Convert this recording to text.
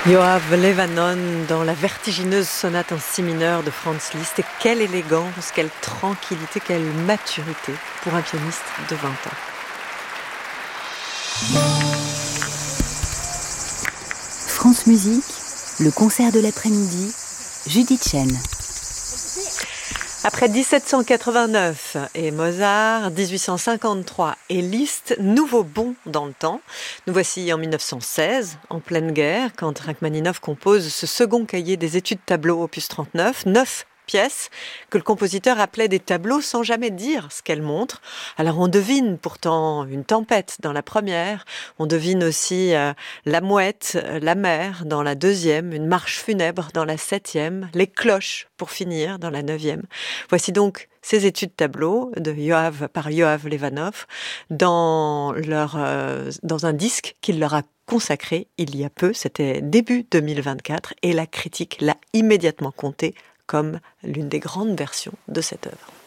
Yoav Levanon dans la vertigineuse sonate en si mineur de Franz Liszt. Et quelle élégance, quelle tranquillité, quelle maturité pour un pianiste de 20 ans. France Musique, le concert de l'après-midi, Judith Chen. Après 1789 et Mozart, 1853 et Liszt, nouveau bond dans le temps. Nous voici en 1916, en pleine guerre, quand Rachmaninov compose ce second cahier des études tableaux opus 39, 9 pièces que le compositeur appelait des tableaux sans jamais dire ce qu'elles montrent. Alors on devine pourtant une tempête dans la première, on devine aussi la mouette, la mer dans la deuxième, une marche funèbre dans la septième, les cloches pour finir dans la neuvième. Voici donc ces études tableaux par Yoav Levanov dans un disque qu'il leur a consacré il y a peu, c'était début 2024, et la critique l'a immédiatement compté comme l'une des grandes versions de cette œuvre.